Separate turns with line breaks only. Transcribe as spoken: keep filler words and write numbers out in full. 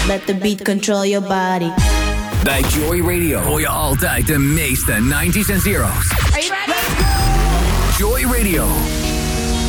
Let the beat control your body.
Bij Joy Radio hoor je altijd de meeste nineties en zeros.
Are you ready?
Joy Radio.